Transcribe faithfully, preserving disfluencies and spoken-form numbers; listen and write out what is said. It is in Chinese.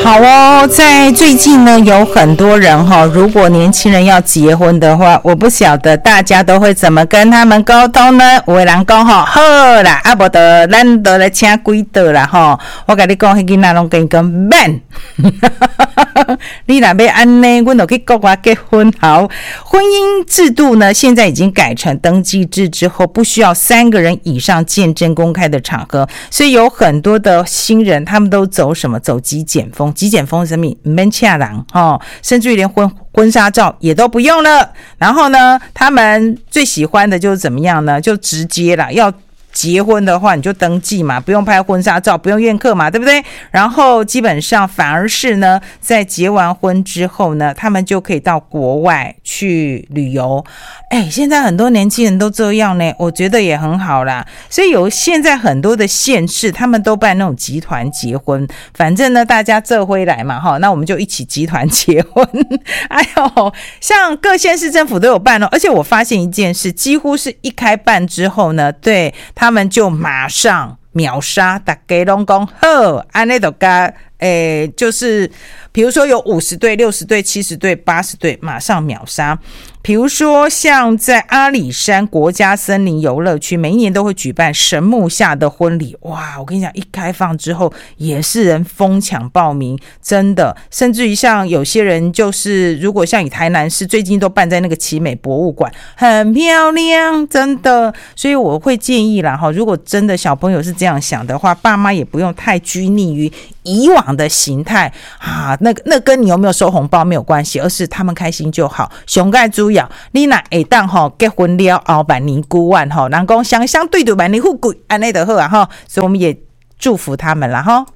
好哦，在最近呢，有很多人哈，如果年轻人要结婚的话，我不晓得大家都会怎么跟他们沟通呢？有的人讲哈，好啦，啊无的咱都来请几道啦哈。我跟你讲，迄囡仔拢跟你讲免，你若要安尼，阮就去国外结婚。好，婚姻制度呢，现在已经改成登记制之后，不需要三个人以上见证公开的场合，所以有很多的新人，他们都走什么？走极简风。极简风是什么？免恰人哦，甚至于连婚婚纱照也都不用了。然后呢，他们最喜欢的就是怎么样呢？就直接啦，要结婚的话你就登记嘛，不用拍婚纱照，不用宴客嘛，对不对？然后基本上反而是呢，在结完婚之后呢，他们就可以到国外去旅游。哎，现在很多年轻人都这样呢，我觉得也很好啦。所以有现在很多的县市，他们都办那种集团结婚，反正呢大家这回来嘛，哈，那我们就一起集团结婚。哎呦，像各县市政府都有办哦，而且我发现一件事，几乎是一开办之后呢，对他们就马上秒杀，大家都说好，安内都加，诶，就是比如说有五十对、六十对、七十对、八十对，马上秒杀。比如说像在阿里山国家森林游乐区，每一年都会举办神木下的婚礼。哇，我跟你讲，一开放之后也是人疯抢报名，真的。甚至于像有些人就是，如果像以台南市最近都办在那个奇美博物馆，很漂亮，真的。所以我会建议啦，如果真的小朋友是这样想的话，爸妈也不用太拘泥于以往的形态啊，那那跟你有没有收红包没有关系，而是他们开心就好。上盖主要你若会当吼结婚了后万年古万吼，人讲相相对对万年富贵，安内就好啊哈，所以我们也祝福他们啦哈。